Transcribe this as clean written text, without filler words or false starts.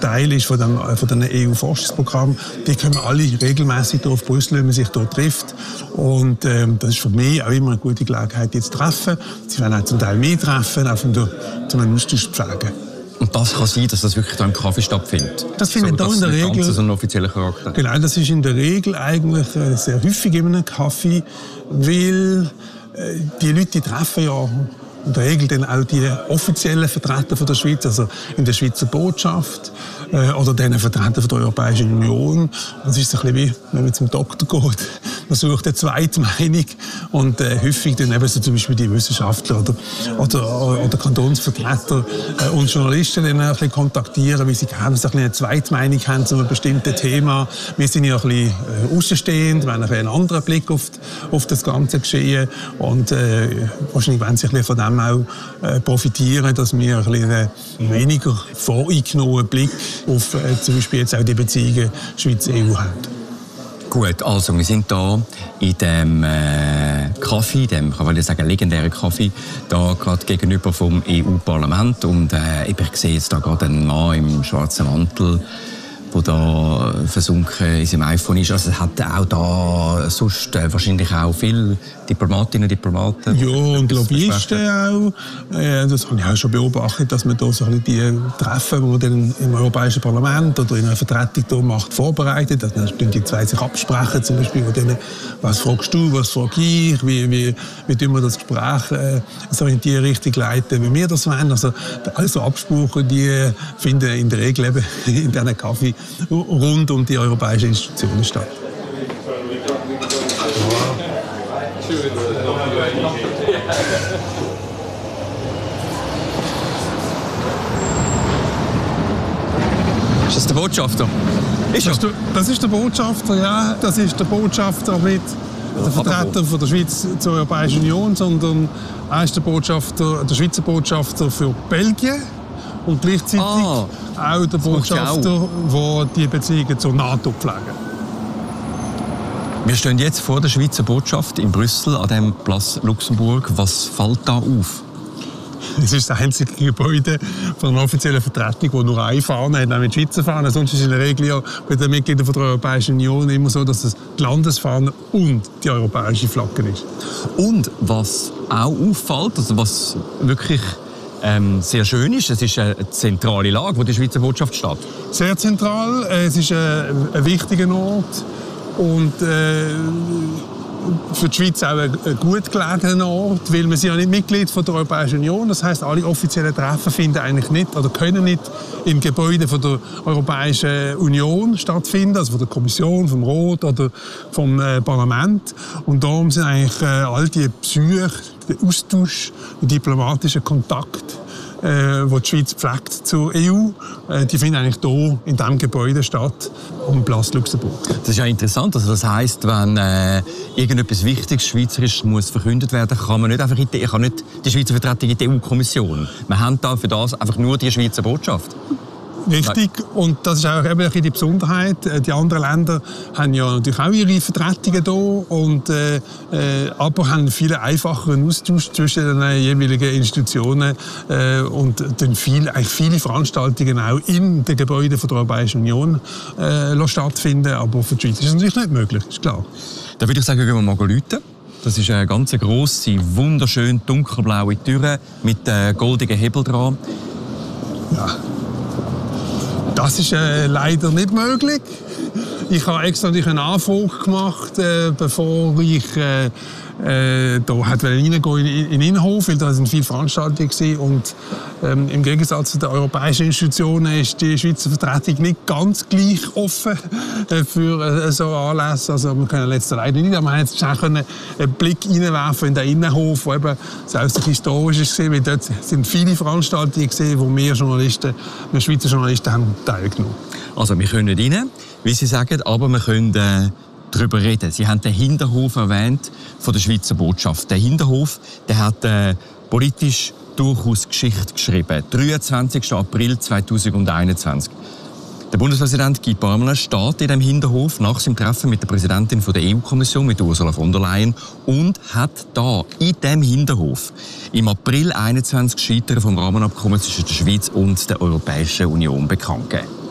Teil ist von dem EU-Forschungsprogramm. Die kommen alle regelmäßig auf Brüssel, wenn man sich dort trifft. Und das ist für mich auch immer eine gute Gelegenheit, jetzt zu treffen. Sie werden auch zum Teil mehr treffen, auch um einen Austausch zu pflegen. Und das kann sein, dass das wirklich da im Kaffee stattfindet? Das findet so, da in der Regel so einen offiziellen Charakter. Genau, das ist in der Regel eigentlich sehr häufig in einem Kaffee, weil die Leute die treffen ja in der Regel dann auch die offiziellen Vertreter von der Schweiz, also in der Schweizer Botschaft oder den Vertreter von der Europäischen Union. Das ist ein bisschen wie, wenn man zum Doktor geht, man sucht eine zweite Meinung und häufig dann eben so zum Beispiel die Wissenschaftler oder Kantonsvertreter und Journalisten dann ein bisschen kontaktieren, weil sie gerne so eine zweite Meinung haben zu einem bestimmten Thema. Wir sind ja ein bisschen außenstehend, wir haben einen anderen Blick auf das ganze Geschehen und wahrscheinlich wollen sie ein bisschen von dem auch profitieren, dass wir einen weniger voreingenommenen Blick auf zum Beispiel jetzt auch die Beziehungen Schweiz-EU haben. Gut, also wir sind hier in dem Kaffee, dem, kann man sagen, legendären Kaffee, da gerade gegenüber vom EU-Parlament und ich sehe jetzt da gerade einen Mann im schwarzen Mantel, der da versunken in seinem iPhone ist. Also es hat auch da sonst wahrscheinlich auch viele Diplomatinnen und Diplomaten. Ja, und Lobbyisten auch. Das habe ich auch schon beobachtet, dass man da so die Treffen, die man dann im Europäischen Parlament oder in einer Vertretung da macht, vorbereitet. Dann die zwei sich absprechen, zum Beispiel, was fragst du, was frage ich, wie tun wir das Gespräch so in die Richtung leiten, wie wir das wollen. Also alle Absprachen, die finden in der Regel eben in diesen Kaffee rund um die europäischen Institutionen statt. Ist das der Botschafter? Das ist der Botschafter, ja. Das ist der Botschafter mit der Vertreter von der Schweiz zur Europäischen Union, sondern er ist der Schweizer Botschafter für Belgien. Und gleichzeitig auch der Botschafter, der die Beziehungen zur NATO pflegt. Wir stehen jetzt vor der Schweizer Botschaft in Brüssel an dem Platz Luxemburg. Was fällt da auf? Es ist das einzige Gebäude von einer offiziellen Vertretung, das nur eine Fahne hat, nämlich die Schweizer Fahne. Sonst ist es in der Regel ja bei den Mitgliedern der Europäischen Union immer so, dass es die Landesfahne und die europäische Flagge ist. Und was auch auffällt, also was wirklich sehr schön ist, es ist eine zentrale Lage, wo die Schweizer Botschaft steht. Sehr zentral, es ist ein wichtiger Ort und für die Schweiz auch ein gut gelegener Ort, weil wir sind ja nicht Mitglied von der Europäischen Union. Das heisst, alle offiziellen Treffen finden eigentlich nicht oder können nicht im Gebäude von der Europäischen Union stattfinden, also von der Kommission, vom Rat oder vom Parlament. Und darum sind eigentlich all die Besuche, der Austausch, der diplomatische Kontakt, wo die Schweiz pflegt zur EU, die finden eigentlich hier in diesem Gebäude statt, am Platz Luxemburg. Das ist ja interessant. Also das heisst, wenn irgendetwas Wichtiges Schweizerisch muss verkündet werden, kann man nicht einfach kann nicht die Schweizer Vertretung in die EU-Kommission. Wir haben da für das einfach nur die Schweizer Botschaft. Richtig, und das ist auch eben die Besonderheit. Die anderen Länder haben ja natürlich auch ihre Vertretungen hier, und, aber haben viel einfacheren Austausch zwischen den jeweiligen Institutionen und dann viele Veranstaltungen auch in den Gebäuden der Europäischen Union stattfinden. Aber für die Schweiz ist das natürlich nicht möglich, ist klar. Da würde ich sagen, gehen wir mal läuten. Das ist eine ganz grosse, wunderschön dunkelblaue Tür mit goldigen Hebel dran. Ja. Das ist leider nicht möglich. Ich habe extra eine Anfrage gemacht, bevor ich da reingehen in den Innenhof, weil da sind viele Veranstaltungen waren. Und im Gegensatz zu den europäischen Institutionen ist die Schweizer Vertretung nicht ganz gleich offen für so Anlässe. Also wir können letztes leider nicht, aber wir haben jetzt auch einen Blick reinwerfen in den Innenhof, der eben selbst historisch ist, weil dort sind viele Veranstaltungen gesehen, wo wir Schweizer Journalisten haben teilgenommen. Also wir können nicht rein, wie Sie sagen, aber wir können darüber reden. Sie haben den Hinterhof erwähnt von der Schweizer Botschaft. Der Hinterhof, der hat politisch durchaus Geschichte geschrieben. 23. April 2021. Der Bundespräsident Guy Parmelin steht in dem Hinterhof nach seinem Treffen mit der Präsidentin der EU-Kommission, mit Ursula von der Leyen, und hat da in dem Hinterhof im April 2021 Scheitern vom Rahmenabkommen zwischen der Schweiz und der Europäischen Union bekannt gegeben.